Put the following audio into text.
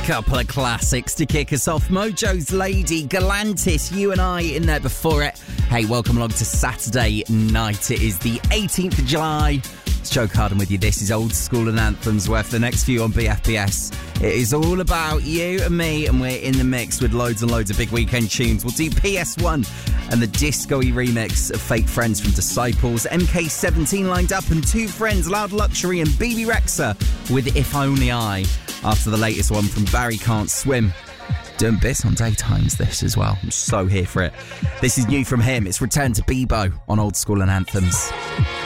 Couple of classics to kick us off. Mojo's Lady, Galantis, You and I in there before it. Hey, welcome along to Saturday night. It is the 18th of July. It's Joe Carden with you. This is Old School and Anthems, where for the next few on BFBS, it is all about you and me, and we're in the mix with loads and loads of big weekend tunes. We'll do PS1 and the disco-y remix of Fake Friends from Disciples, MK17 lined up, and Two Friends, Loud Luxury and BB Rexa with If Only I, after the latest one from Barry Can't Swim. Doing bits on daytimes this as well. I'm so here for it. This is new from him. It's Return to Bebo on Old School and Anthems.